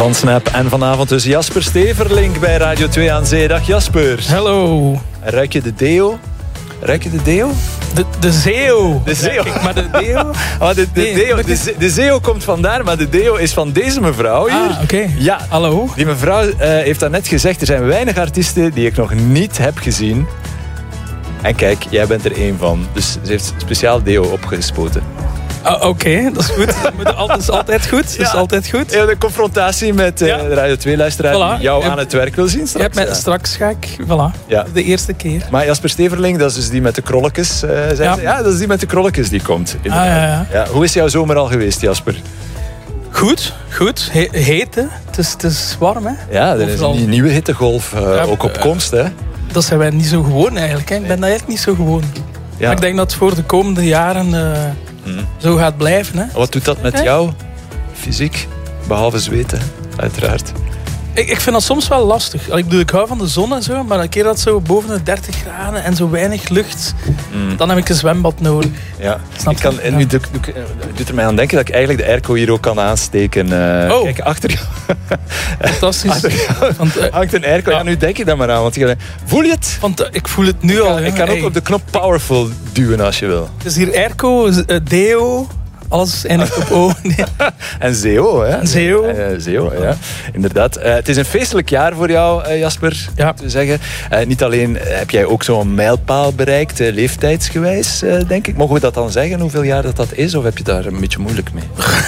van Snap. En vanavond dus Jasper Steverlink bij Radio 2 aan Zee. Dag Jasper. Hallo. Ruik je de deo? Ruik je de deo? De zeo. De zeo. Maar de deo? Oh, de zeo komt vandaar, maar de deo is van deze mevrouw hier. Ah, oké. Ja. Hallo. Die mevrouw heeft daarnet gezegd, er zijn weinig artiesten die ik nog niet heb gezien. En kijk, jij bent er één van. Dus ze heeft speciaal deo opgespoten. Oké, dat is goed. Dat is altijd goed. Dat is altijd goed. Ja, de confrontatie met de Radio 2-luisteraar die jou aan het werk wil zien straks. Straks ga ik, voilà, ja. de eerste keer. Maar Jasper Steverlink, dat is dus die met de krolletjes. Ja, dat is die met de krolletjes die komt. Ja. Hoe is jouw zomer al geweest, Jasper? Goed. Heet, hè. Het is warm, hè. Ja, er is een nieuwe hittegolf ook op komst, hè. Dat zijn wij niet zo gewoon, eigenlijk. Hè. Ik ben dat eigenlijk niet zo gewoon. Ja. Maar ik denk dat het voor de komende jaren zo gaat blijven, hè. Wat doet dat met jou, fysiek? Behalve zweten, uiteraard. Ik vind dat soms wel lastig. Ik hou van de zon en zo, maar een keer dat zo boven de 30 graden en zo weinig lucht, dan heb ik een zwembad nodig. Ja. Nu doet er mij aan denken dat ik eigenlijk de airco hier ook kan aansteken. Kijk, achter jou. Fantastisch. Hangt een airco. Ja, nu denk je dat maar aan. Want voel je het? Want ik voel het nu al. Ik kan ook op de knop powerful duwen als je wil. Het is hier airco, deo... Alles eindigt op O. Nee. En Zeo, hè? Zeo. Ja. Inderdaad. Het is een feestelijk jaar voor jou, Jasper, te zeggen. Niet alleen heb jij ook zo'n mijlpaal bereikt, leeftijdsgewijs, denk ik. Mogen we dat dan zeggen, hoeveel jaar dat is? Of heb je daar een beetje moeilijk mee?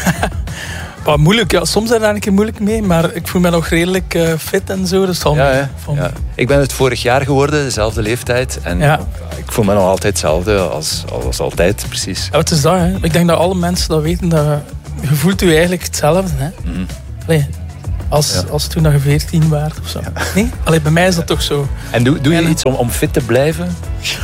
Moeilijk, ja. Soms zijn daar een keer moeilijk mee, maar ik voel me nog redelijk fit en zo. Dus ja. Ik ben het vorig jaar geworden, dezelfde leeftijd. En ik voel me nog altijd hetzelfde als altijd, precies. Ja, het is dat, hè. Ik denk dat alle mensen dat weten, dat je voelt je eigenlijk hetzelfde. Hè. Allee, als toen je 14 waart of zo. Ja. Nee? Allee, bij mij is dat toch zo. En doe je iets om fit te blijven?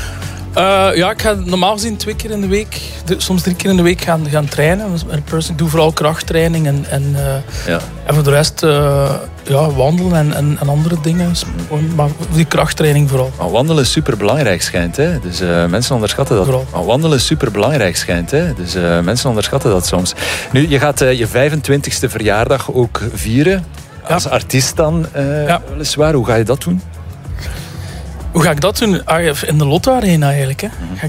Ik ga normaal gezien 2 keer in de week, soms 3 keer in de week gaan trainen. Ik doe vooral krachttraining en voor de rest wandelen en andere dingen. Maar die krachttraining vooral. Maar wandelen is superbelangrijk schijnt, hè? Dus mensen onderschatten dat. Maar wandelen is superbelangrijk schijnt, hè? Dus mensen onderschatten dat soms. Nu, je gaat je 25e verjaardag ook vieren. Als artiest dan, weliswaar. Hoe ga je dat doen? Hoe ga ik dat doen? In de Lotto Arena eigenlijk. Hè.